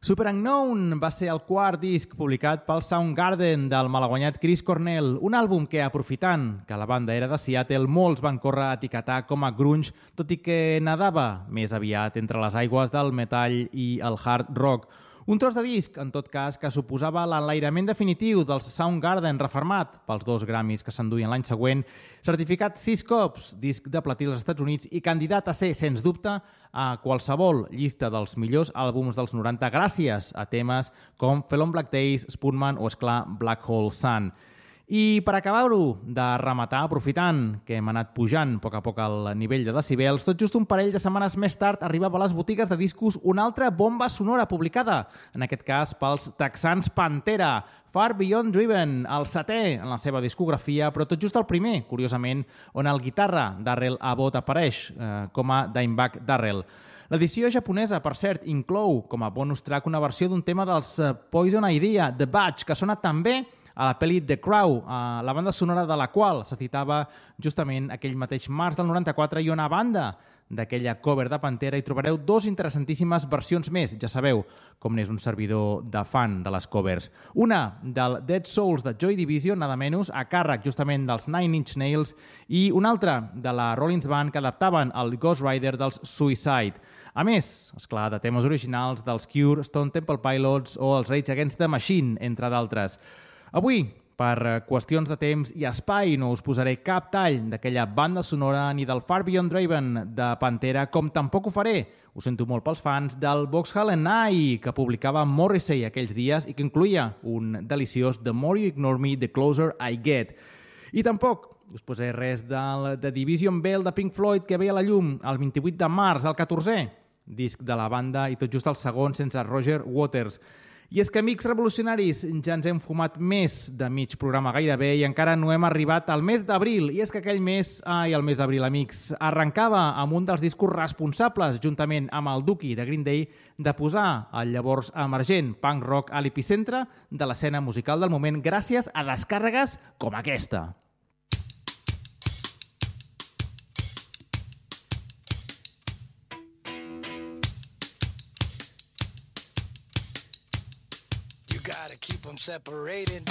Super Unknown va ser el quart disc publicat pel Soundgarden del malaguanyat Chris Cornell, un àlbum que, aprofitant que la banda era de Seattle, molts van córrer a etiquetar com a grunge, tot i que nadava més aviat entre les aigües del metall i el hard rock. Un tros de disc, en tot cas, que suposava l'enlairament definitiu dels Soundgarden, refermat pels 2 Grammys que s'enduien l'any següent, certificat 6 cops, disc de platí als Estats Units i candidat a ser, sens dubte, a qualsevol llista dels millors àlbums dels 90 gràcies a temes com Fell on Black Days, Spoonman o, esclar, Black Hole Sun. I per acabar-ho de rematar, aprofitant que hem anat pujant a poc el nivell de decibels, tot just un parell de setmanes més tard arribava a les botigues de discos una altra bomba sonora publicada, en aquest cas pels texans Pantera, Far Beyond Driven, el 7è en la seva discografia, però tot just el primer, curiosament, on el guitarra Darrell Abbott apareix com a Dimebag Darrell. L'edició japonesa, per cert, inclou com a bonus track una versió d'un tema dels Poison Idea, The Badge, que sona també a la pel·li The Crow, la banda sonora de la qual se citava justament aquell mateix març del 94, i on a banda d'aquella cover de Pantera hi trobareu 2 interessantíssimes versions més, ja sabeu com n'és un servidor de fan de les covers. Una del Dead Souls de Joy Division, nada menys, a càrrec justament dels Nine Inch Nails, i una altra de la Rollins Band que adaptaven el Ghost Rider dels Suicide. A més, esclar, de temes originals dels Cure, Stone Temple Pilots o els Rage Against the Machine, entre d'altres. Avui, per qüestions de temps i espai, no us posaré cap tall d'aquella banda sonora ni del Far Beyond Driven de Pantera, com tampoc ho faré, ho sento molt pels fans, del Vauxhall Night que publicava Morrissey aquells dies i que incluïa un deliciós The More You Ignore Me, The Closer I Get. I tampoc us posaré res del The Division Bell de Pink Floyd que veia la llum el 28 de març, el 14è disc de la banda i tot just el segon sense Roger Waters. I és que, amics revolucionaris, ja ens hem fumat més de mig programa gairebé i encara no hem arribat al mes d'abril. I és que aquell mes, el mes d'abril, amics, arrencava amb un dels discos responsables, juntament amb el Dookie de Green Day, de posar el llavors emergent punk rock a l'epicentre de l'escena musical del moment gràcies a descàrregues com aquesta. Separated.